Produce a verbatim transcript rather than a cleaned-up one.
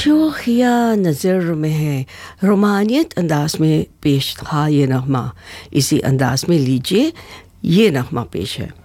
शोखिया नज़र में है, रोमानियत अंदाज में पेश था ये नगमा। इसी अंदाज में लीजिए ये नगमा पेश है।